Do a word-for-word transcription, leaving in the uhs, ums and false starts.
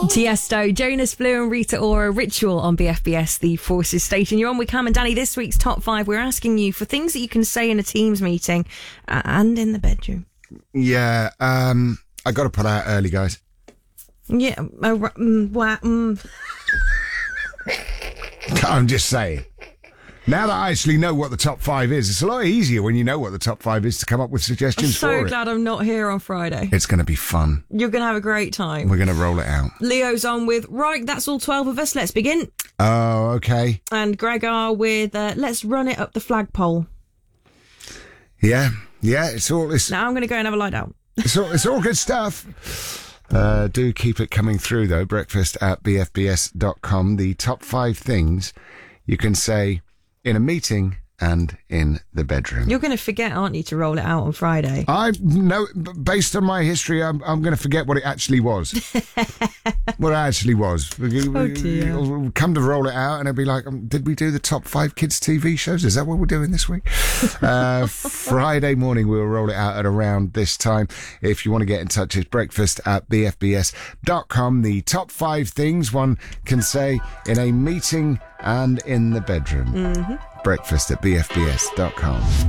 Tiesto, Jonas Blue and Rita Ora, Ritual on B F B S, the Forces station. You're on with Cam and Danny. This week's top five, we're asking you for things that you can say in a Teams meeting uh, and in the bedroom. Yeah, um, I got to pull out early, guys. Yeah, uh, mm, well, mm. I'm just saying. Now that I actually know what the top five is, it's a lot easier when you know what the top five is to come up with suggestions I'm so for glad it. I'm not here on Friday. It's going to be fun. You're going to have a great time. We're going to roll it out. Leo's on with, right, that's all twelve of us, let's begin. Oh, okay. And Greg are with, uh, let's run it up the flagpole. Yeah, yeah, it's all... It's, Now I'm going to go and have a lie down. it's, all, it's all good stuff. Uh, do keep it coming through, though. Breakfast at b f b s dot com. The top five things you can say in a meeting and in the bedroom. You're going to forget, aren't you, to roll it out on Friday? I know, based on my history, I'm, I'm going to forget what it actually was. What it actually was. Oh, dear. We'll come to roll it out and it'll be like, um, did we do the top five kids' T V shows? Is that what we're doing this week? uh, Friday morning, we'll roll it out at around this time. If you want to get in touch, it's breakfast at b f b s dot com. The top five things one can say in a meeting and in the bedroom. Mm-hmm. Breakfast at b f b s dot com.